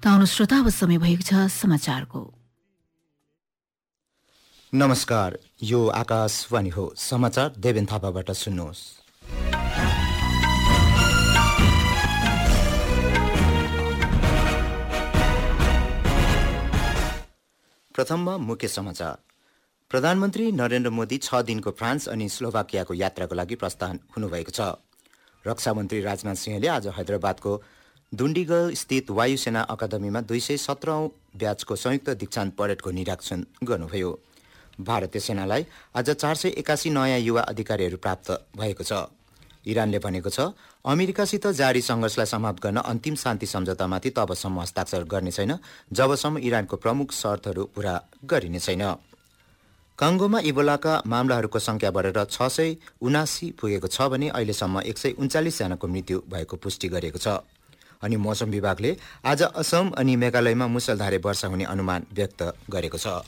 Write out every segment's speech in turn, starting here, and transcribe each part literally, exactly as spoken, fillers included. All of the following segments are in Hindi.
त आउनु श्रोता, अब समय भएको छ समाचारको। नमस्कार, यो आकाशवाणी हो। समाचार देवेन थापाबाट सुन्नुहोस्। प्रथममा मुख्य समाचार। प्रधानमन्त्री नरेन्द्र मोदी छ दिनको फ्रान्स अनि स्लोभाकियाको यात्राको लागि प्रस्थान हुनुभएको छ। रक्षा मन्त्री राजनाथ सिंहले आज हैदराबादको दुण्डीगल स्थित वायुसेना अकादमीमा दुई सय सत्रौं ब्याचको संयुक्त दीक्षान्त परेडको निरीक्षण गर्नुभयो। भारतीय सेनालाई आज चार सय एकासी नयाँ युवा अधिकारीहरू प्राप्त भएको छ। इरानले भनेको छ अमेरिकासित जारी सङ्घर्षलाई समाप्त गर्न अन्तिम शान्ति सम्झौतामाथि तबसम्म हस्ताक्षर गर्ने छैन जबसम्म इरानको प्रमुख शर्तहरू पूरा गरिने छैन। कङ्गोमा इबोलाका मामलाहरूको संख्या बढेर छ सय उनासी पुगेको छ भने अहिलेसम्म एक सय उन्चालिस जनाको मृत्यु भएको पुष्टि गरिएको छ। अनि मौसम विभागले आज असम अनि मेघालयमा मुसलधारे वर्षा हुने अनुमान व्यक्त गरेको छ।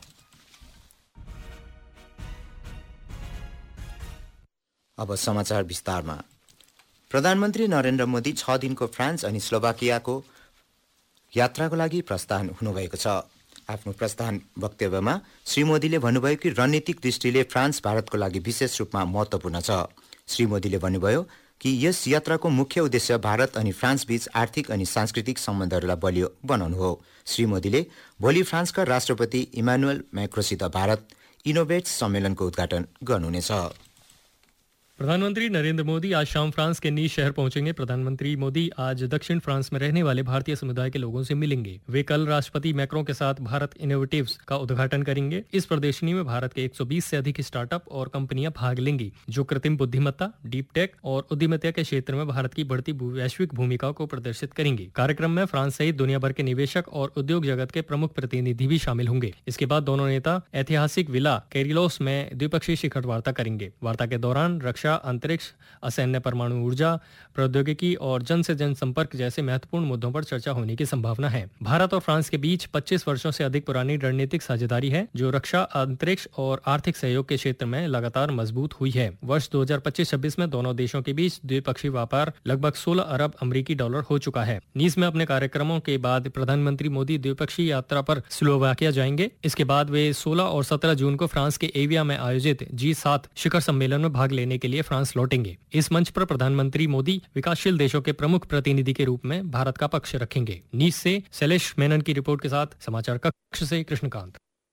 अब समाचार विस्तारमा। प्रधानमन्त्री नरेन्द्र मोदी छ दिनको फ्रान्स अनि स्लोभाकियाको यात्राको लागि प्रस्थान हुनुभएको छ। आफ्नो प्रस्थान वक्तव्यमा श्री मोदीले भन्नुभयो कि रणनीतिक दृष्टिले फ्रान्स भारतको लागि विशेष रूपमा महत्त्वपूर्ण छ। श्री मोदीले भन्नुभयो कि यस यात्राको मुख्य उद्देश्य भारत अनि फ्रान्स बीच आर्थिक अनि सांस्कृतिक सम्बन्धहरूलाई बलियो बनाउनु हो। श्री मोदीले भोलि फ्रान्सका राष्ट्रपति इमानुएल मैक्रोसित भारत इनोभेट्स सम्मेलनको उद्घाटन गर्नुहुनेछ। प्रधानमंत्री नरेंद्र मोदी आज शाम फ्रांस के नीस शहर पहुंचेंगे। प्रधानमंत्री मोदी आज दक्षिण फ्रांस में रहने वाले भारतीय समुदाय के लोगों से मिलेंगे। वे कल राष्ट्रपति मैक्रों के साथ भारत इनोवेटिव्स का उद्घाटन करेंगे। इस प्रदर्शनी में भारत के एक सौ बीस से अधिक स्टार्टअप और कंपनियां भाग लेंगी जो कृत्रिम बुद्धिमत्ता, डीप टेक और उद्यमिता के क्षेत्र में भारत की बढ़ती वैश्विक भूमिका को प्रदर्शित करेंगे। कार्यक्रम में फ्रांस सहित दुनिया भर के निवेशक और उद्योग जगत के प्रमुख प्रतिनिधि भी शामिल होंगे। इसके बाद दोनों नेता ऐतिहासिक विला कैरिलोस में द्विपक्षीय शिखर वार्ता करेंगे। वार्ता के दौरान रक्षा, अंतरिक्ष, असैन्य परमाणु ऊर्जा, प्रौद्योगिकी और जन से जन संपर्क जैसे महत्वपूर्ण मुद्दों पर चर्चा होने की संभावना है। भारत और फ्रांस के बीच पच्चीस वर्षों से अधिक पुरानी रणनीतिक साझेदारी है जो रक्षा, अंतरिक्ष और आर्थिक सहयोग के क्षेत्र में लगातार मजबूत हुई है। वर्ष दो हज़ार पच्चीस छब्बीस में दोनों देशों के बीच द्विपक्षीय व्यापार लगभग सोलह अरब अमेरिकी डॉलर हो चुका है। नीस में अपने कार्यक्रमों के बाद प्रधानमंत्री मोदी द्विपक्षीय यात्रा पर स्लोवाकिया जाएंगे। इसके बाद वे सोलह और सत्रह जून को फ्रांस के एविया में आयोजित जी सात शिखर सम्मेलन में भाग लेने के लिए फ्रांस लौटेंगे। इस मंच पर प्रधानमंत्री मोदी विकासशील देशों के प्रमुख प्रतिनिधि के रूप में भारत का पक्ष रखेंगे। नीस से शैलेश मेनन की रिपोर्ट के साथ समाचार कक्ष से कृष्णकांत।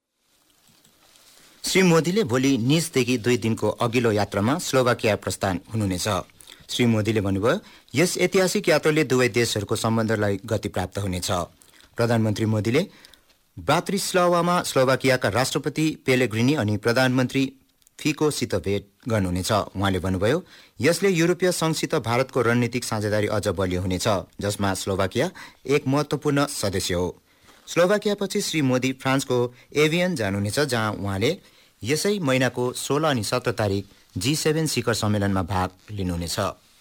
श्री मोदीले भोलि निसदेखि दुई दिनको अघिल्लो यात्रामा स्लोभाकिया प्रस्थान हुनुहुनेछ। श्री मोदीले भन्नुभयो यस ऐतिहासिक यात्राले दुवै देशहरूको सम्बन्धलाई गति प्राप्त हुनेछ। प्रधानमन्त्री मोदीले ब्रातिस्लावामा स्लोभाकियाका राष्ट्रपति पेलेग्रिनी अनि प्रधानमन्त्री फिकोसित भेट गर्नुहुनेछ। उहाँले भन्नुभयो यसले युरोपीय संघसित भारतको रणनीतिक साझेदारी अझ बलियो हुनेछ जसमा स्लोभाकिया एक महत्त्वपूर्ण सदस्य हो। स्लोभाकियापछि श्री मोदी फ्रान्सको एभियन जानुहुनेछ जहाँ उहाँले यसै महिनाको सोह्र अनि सत्र तारिक जी सेभेन शिखर सम्मेलनमा भाग लिनुहुनेछ।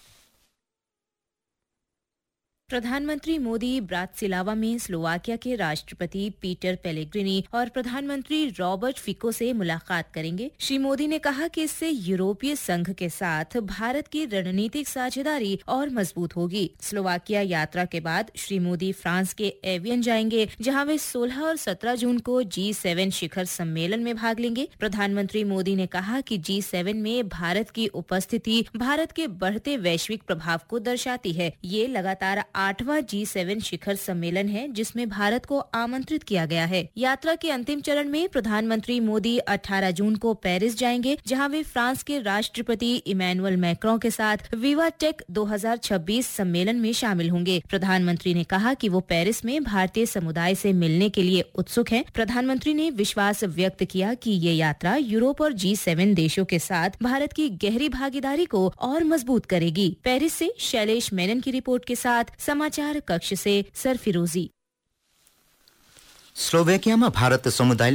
प्रधानमंत्री मोदी ब्रातिस्लावा में स्लोवाकिया के राष्ट्रपति पीटर पेलेग्रिनी और प्रधानमंत्री रॉबर्ट फिको से मुलाकात करेंगे। श्री मोदी ने कहा कि इससे यूरोपीय संघ के साथ भारत की रणनीतिक साझेदारी और मजबूत होगी। स्लोवाकिया यात्रा के बाद श्री मोदी फ्रांस के एवियन जाएंगे जहां वे सोलह और सत्रह जून को जी सेवन शिखर सम्मेलन में भाग लेंगे। प्रधानमंत्री मोदी ने कहा कि जी सेवन में भारत की उपस्थिति भारत के बढ़ते वैश्विक प्रभाव को दर्शाती है। ये लगातार आठवां जी सेवन शिखर सम्मेलन है जिसमें भारत को आमंत्रित किया गया है। यात्रा के अंतिम चरण में प्रधानमंत्री मोदी अठारह जून को पेरिस जाएंगे जहां वे फ्रांस के राष्ट्रपति इमैनुअल मैक्रों के साथ विवा टेक दो हज़ार छब्बीस सम्मेलन में शामिल होंगे। प्रधानमंत्री ने कहा कि वो पेरिस में भारतीय समुदाय से मिलने के लिए उत्सुक हैं। प्रधानमंत्री ने विश्वास व्यक्त किया कि ये यात्रा यूरोप और जी सेवन देशों के साथ भारत की गहरी भागीदारी को और मजबूत करेगी। पेरिस से शैलेश मेनन की रिपोर्ट के साथ समाचार कक्ष से सरफिरोजी। स्लोवेकियामा भारत समुदाय